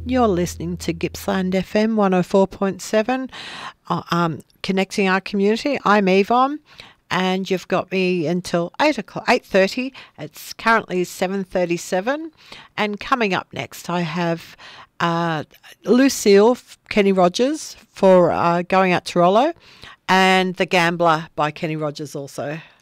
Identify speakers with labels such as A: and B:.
A: You're listening to Gippsland FM 104.7, connecting our community. I'm Yvonne, and you've got me until 8:30. It's currently 7:37, and coming up next I have Lucille Kenny Rogers for Going Out to Rollo, and The Gambler by Kenny Rogers also.